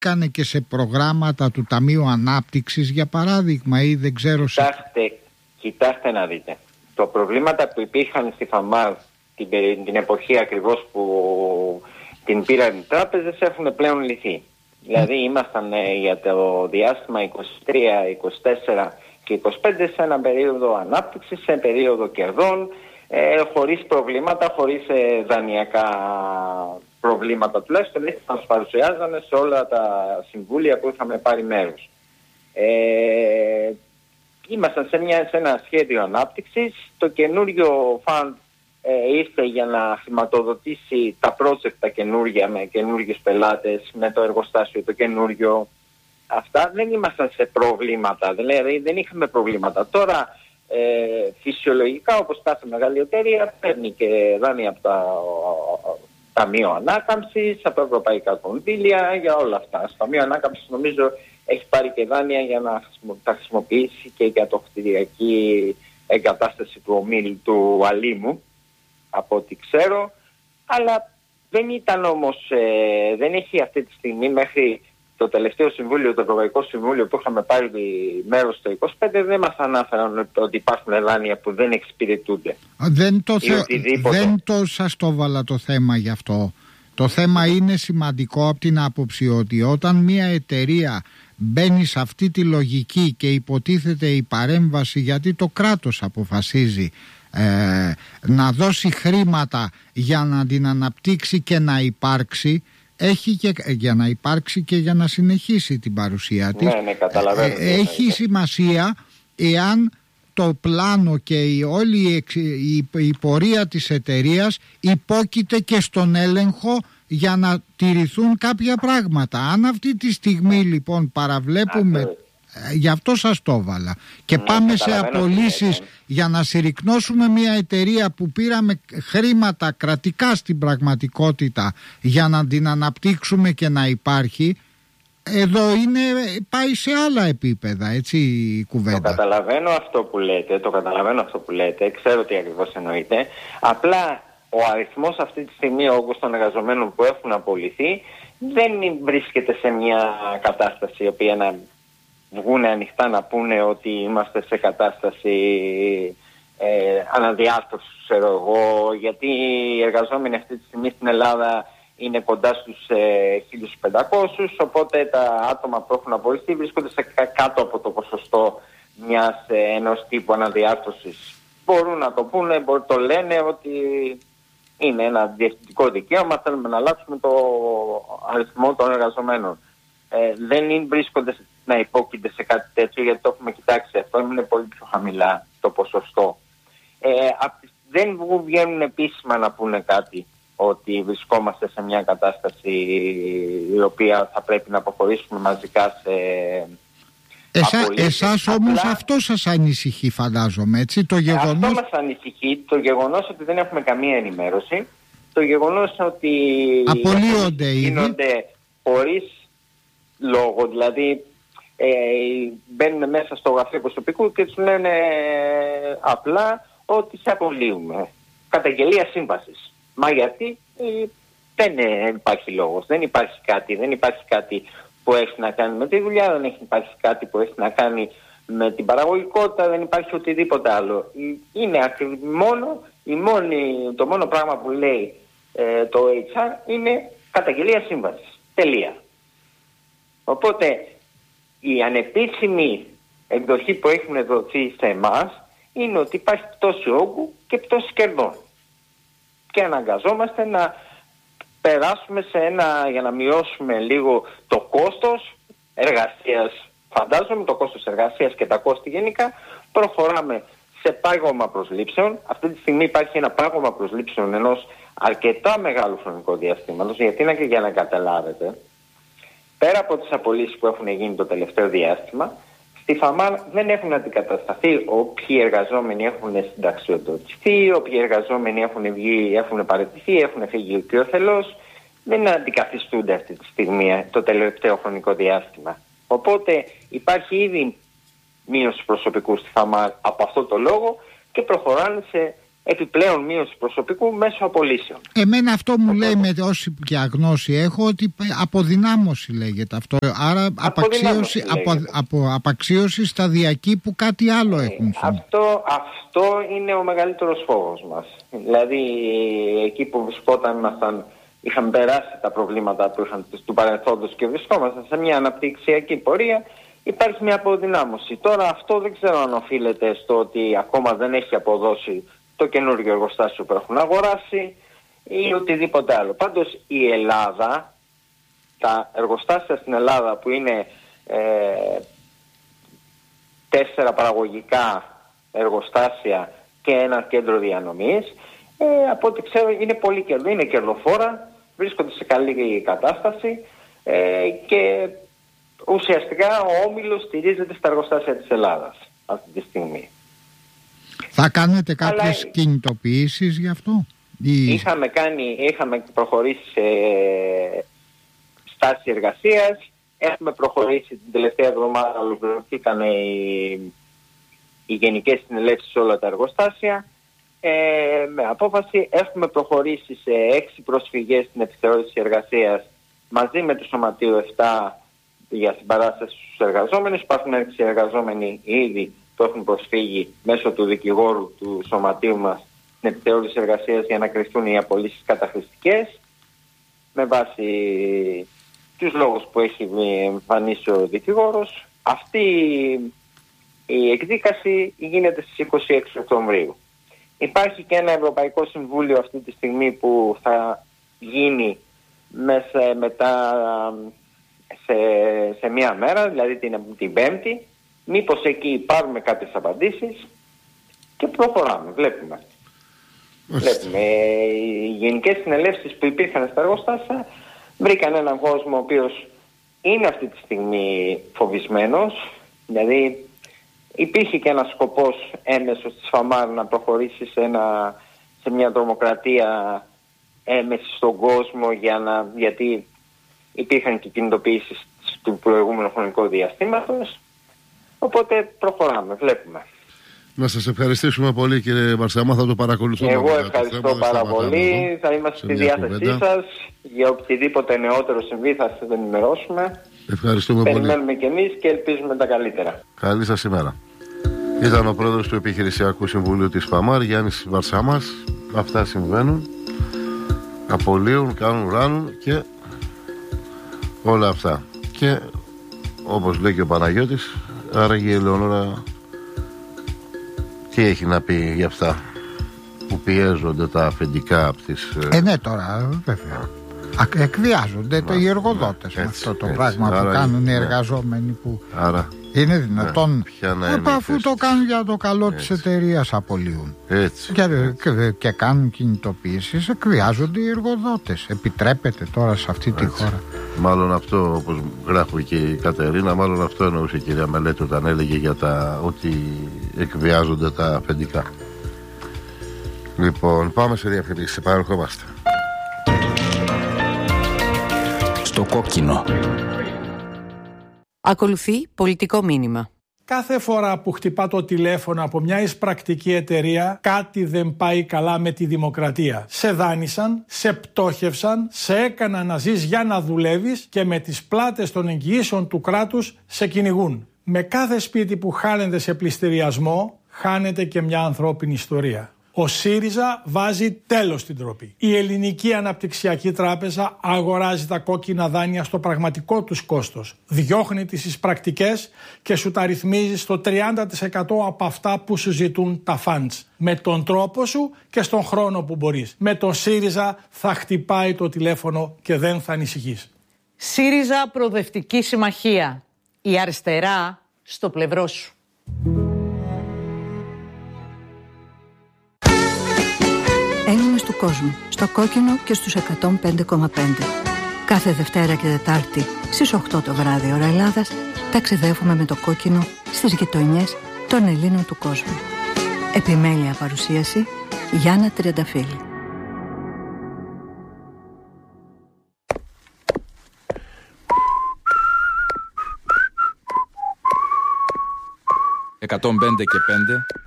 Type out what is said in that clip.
μπήκανε και σε προγράμματα του Ταμείου Ανάπτυξης, για παράδειγμα, ή δεν ξέρω... Κοιτάξτε να δείτε. Το προβλήματα που υπήρχαν στη ΦΑΜΑΔ την εποχή ακριβώς που την πήραν οι τράπεζες έχουν πλέον λυθεί. Δηλαδή ήμασταν για το διάστημα 23, 24 και 25 σε ένα περίοδο ανάπτυξης, σε περίοδο κερδών, χωρίς προβλήματα, χωρίς δανειακά προβλήματα τουλάχιστον. Έτσι μας παρουσιάζανε σε όλα τα συμβούλια που είχαμε πάρει μέρος. Ήμασταν σε ένα σχέδιο ανάπτυξης. Το καινούριο φαντ ήρθε για να χρηματοδοτήσει τα project τα καινούργια με καινούργιους πελάτες, με το εργοστάσιο το καινούριο. Αυτά δεν ήμασταν σε προβλήματα, δηλαδή δεν είχαμε προβλήματα. Τώρα φυσιολογικά, όπως κάθε μεγάλη εταιρεία, παίρνει και δάνεια από τα Ταμείο Ανάκαμψης, από τα ευρωπαϊκά κονδύλια, για όλα αυτά. Στο Ταμείο Ανάκαμψης νομίζω έχει πάρει και δάνεια για να τα χρησιμοποιήσει και για το κτηριακή εγκατάσταση του ομίλου του Αλήμου, από ό,τι ξέρω. Αλλά δεν ήταν όμως, δεν έχει αυτή τη στιγμή μέχρι το τελευταίο συμβούλιο, το Ευρωπαϊκό Συμβούλιο που είχαμε πάρει μέρος το 25, δεν μας ανάφεραν ότι υπάρχουν δάνεια που δεν εξυπηρετούνται. Δεν σας το βάλα το θέμα γι' αυτό. Το θέμα είναι σημαντικό από την άποψη ότι όταν μια εταιρεία μπαίνει σε αυτή τη λογική και υποτίθεται η παρέμβαση, γιατί το κράτος αποφασίζει να δώσει χρήματα για να την αναπτύξει και να υπάρξει, έχει και για να υπάρξει και για να συνεχίσει την παρουσία της. Ναι, καταλαβαίνω. Έχει σημασία εάν το πλάνο και όλη η πορεία της εταιρείας υπόκειται και στον έλεγχο για να τηρηθούν κάποια πράγματα. Αν αυτή τη στιγμή λοιπόν παραβλέπουμε, γι' αυτό σας το έβαλα, και πάμε σε απολύσεις για να συρρικνώσουμε μια εταιρεία που πήραμε χρήματα κρατικά στην πραγματικότητα για να την αναπτύξουμε και να υπάρχει, εδώ πάει σε άλλα επίπεδα, έτσι, η κουβέντα. Το καταλαβαίνω αυτό που λέτε, ξέρω τι ακριβώς εννοείτε. Απλά ο αριθμός αυτή τη στιγμή όγκος των εργαζομένων που έχουν απολυθεί δεν βρίσκεται σε μια κατάσταση η οποία να βγουν ανοιχτά να πούνε ότι είμαστε σε κατάσταση αναδιάρθρωσης, ξέρω εγώ, γιατί οι εργαζόμενοι αυτή τη στιγμή στην Ελλάδα είναι κοντά στους 1.500, οπότε τα άτομα που έχουν απολυθεί βρίσκονται κάτω από το ποσοστό ενός τύπου αναδιάρθρωσης. Μπορούν να το πούνε, το λένε ότι είναι ένα διευθυντικό δικαίωμα, θέλουμε να αλλάξουμε το αριθμό των εργαζομένων. Δεν βρίσκονται να υπόκεινται σε κάτι τέτοιο, γιατί το έχουμε κοιτάξει αυτό, είναι πολύ πιο χαμηλά το ποσοστό. Δεν βγαίνουν επίσημα να πούνε κάτι ότι βρισκόμαστε σε μια κατάσταση η οποία θα πρέπει να αποχωρήσουμε μαζικά σε απολύσεις. Εσάς όμως αυτό σας ανησυχεί, φαντάζομαι, έτσι, το γεγονός... Αυτό μας ανησυχεί, το γεγονός ότι δεν έχουμε καμία ενημέρωση, το γεγονός ότι απολύονται γίνονται χωρίς λόγο, δηλαδή μπαίνουν μέσα στο γραφείο προσωπικού και τους λένε απλά ότι σε απολύουμε. Καταγγελία σύμβασης. Μα γιατί δεν υπάρχει λόγος, δεν υπάρχει κάτι που έχει να κάνει με τη δουλειά, δεν έχει υπάρχει κάτι που έχει να κάνει με την παραγωγικότητα, δεν υπάρχει οτιδήποτε άλλο. Είναι το μόνο πράγμα που λέει το HR είναι καταγγελία σύμβασης. Τελεία. Οπότε η ανεπίσημη εκδοχή που έχουν δοθεί σε εμάς είναι ότι υπάρχει πτώση όγκου και πτώση κερδών. Και αναγκαζόμαστε να περάσουμε για να μειώσουμε λίγο το κόστος εργασίας. Φαντάζομαι το κόστος εργασίας και τα κόστη γενικά. Προχωράμε σε πάγωμα προσλήψεων. Αυτή τη στιγμή υπάρχει ένα πάγωμα προσλήψεων ενός αρκετά μεγάλου χρονικού διαστήματος, γιατί είναι και για να καταλάβετε. Πέρα από τις απολύσεις που έχουν γίνει το τελευταίο διάστημα, στη ΦΑΜΑΔ δεν έχουν αντικατασταθεί όποιοι εργαζόμενοι έχουν συνταξιοδοτηθεί, όποιοι εργαζόμενοι έχουν παραιτηθεί, έχουν φύγει οικειοθελώς, δεν αντικαθιστούνται αυτή τη στιγμή το τελευταίο χρονικό διάστημα. Οπότε υπάρχει ήδη μείωση προσωπικού στη ΦΑΜΑΔ από αυτό το λόγο και προχωράνε σε επιπλέον μείωση προσωπικού μέσω απολύσεων. Εμένα αυτό μου λέει, με όση και αγνώση έχω, ότι αποδυνάμωση λέγεται αυτό. Άρα απαξίωση σταδιακή που κάτι άλλο έχουν. Αυτό είναι ο μεγαλύτερος φόβος μας. Δηλαδή εκεί που βρισκόταν είχαμε περάσει τα προβλήματα που είχαν του παρελθόντος και βρισκόμασταν σε μια αναπτυξιακή πορεία. Υπάρχει μια αποδυνάμωση. Τώρα αυτό δεν ξέρω αν οφείλεται στο ότι ακόμα δεν έχει αποδώσει το καινούργιο εργοστάσιο που έχουν αγοράσει ή οτιδήποτε άλλο. Πάντως η Ελλάδα, τα εργοστάσια στην Ελλάδα που είναι 4 παραγωγικά εργοστάσια και ένα κέντρο διανομής, από ό,τι ξέρω είναι κερδοφόρα, βρίσκονται σε καλή κατάσταση και ουσιαστικά ο όμιλος στηρίζεται στα εργοστάσια της Ελλάδας αυτή τη στιγμή. Θα κάνετε κάποιες κινητοποιήσεις γι' αυτό? Είχαμε προχωρήσει σε στάση εργασίας, έχουμε προχωρήσει την τελευταία εβδομάδα, ολοκληρωθήκαν οι γενικές συνελεύσεις σε όλα τα εργοστάσια. Με απόφαση έχουμε προχωρήσει σε 6 προσφυγές στην επιθεώρηση εργασίας μαζί με το Σωματείο 7 για συμπαράσταση στους εργαζόμενους. Υπάρχουν 6 εργαζόμενοι ήδη που έχουν προσφύγει μέσω του δικηγόρου του Σωματείου μας στην επιθεώρηση εργασίας για να κρυφτούν οι απολύσεις καταχρηστικές με βάση τους λόγους που έχει εμφανίσει ο δικηγόρος. Αυτή η εκδίκαση γίνεται στις 26 Οκτωβρίου. Υπάρχει και ένα Ευρωπαϊκό Συμβούλιο αυτή τη στιγμή που θα γίνει σε μία μέρα, δηλαδή την Πέμπτη. Μήπως εκεί πάρουμε κάποιες απαντήσεις και προχωράμε. Βλέπουμε. Οι γενικές συνελεύσεις που υπήρχαν στα εργοστάσια βρήκαν έναν κόσμο ο οποίος είναι αυτή τη στιγμή φοβισμένος. Δηλαδή υπήρχε και ένας σκοπός έμεσος της ΦΑΜΑΡ να προχωρήσει σε μια τρομοκρατία έμεση στον κόσμο γιατί υπήρχαν και κινητοποιήσεις του προηγούμενου χρονικού διαστήματος. Οπότε προχωράμε, βλέπουμε. Να σας ευχαριστήσουμε πολύ, κύριε Βαρσάμα, θα το παρακολουθούμε. Εγώ ευχαριστώ πάρα πολύ. Θα είμαστε στη διάθεσή σας. Για οτιδήποτε νεότερο συμβεί θα σας ενημερώσουμε. Ευχαριστούμε πολύ. Περιμένουμε κι εμείς και ελπίζουμε τα καλύτερα. Καλή σας ημέρα. Ήταν ο πρόεδρος του Επιχειρησιακού Συμβουλίου της ΦΑΜΑΡ, Γιάννης Βαρσάμας. Αυτά συμβαίνουν. Απολύουν, κάνουν, ράνουν και όλα αυτά. Και όπως λέει και ο Παναγιώτης, άραγε η Ελεονόρα τι έχει να πει για αυτά που πιέζονται τα αφεντικά από τις... Ναι, τώρα βέβαια εκβιάζονται οι εργοδότες με αυτό το πράγμα που κάνουν οι εργαζόμενοι που είναι δυνατόν αφού το κάνουν για το καλό της εταιρείας απολύουν και κάνουν κινητοποιήσεις, εκβιάζονται οι εργοδότες. Επιτρέπεται τώρα σε αυτή τη χώρα? Μάλλον αυτό, όπως γράφει και η Κατερίνα, μάλλον αυτό εννοούσε η κυρία Μελέτη όταν έλεγε για ότι εκβιάζονται τα αφεντικά. Λοιπόν, πάμε σε διαφημίσεις. Επανερχόμαστε. Στο κόκκινο. Ακολουθεί πολιτικό μήνυμα. Κάθε φορά που χτυπά το τηλέφωνο από μια εισπρακτική εταιρεία, κάτι δεν πάει καλά με τη δημοκρατία. Σε δάνεισαν, σε πτώχευσαν, σε έκαναν να ζεις για να δουλεύεις και με τις πλάτες των εγγυήσεων του κράτους σε κυνηγούν. Με κάθε σπίτι που χάνεται σε πληστηριασμό, χάνεται και μια ανθρώπινη ιστορία. Ο ΣΥΡΙΖΑ βάζει τέλος στην ντροπή. Η Ελληνική Αναπτυξιακή Τράπεζα αγοράζει τα κόκκινα δάνεια στο πραγματικό τους κόστος. Διώχνει τις εισπρακτικές και σου τα ρυθμίζει στο 30% από αυτά που σου ζητούν τα φαντς. Με τον τρόπο σου και στον χρόνο που μπορείς. Με τον ΣΥΡΙΖΑ θα χτυπάει το τηλέφωνο και δεν θα ανησυχείς. ΣΥΡΙΖΑ Προοδευτική Συμμαχία. Η αριστερά στο πλευρό σου. Έλληνες του κόσμου, στο κόκκινο και στους 105,5. Κάθε Δευτέρα και Τετάρτη στις 8 το βράδυ ώρα Ελλάδας ταξιδεύουμε με το κόκκινο στις γειτονιές των Ελλήνων του κόσμου. Επιμέλεια παρουσίαση Γιάννα Τριανταφύλλη. «105 και 5»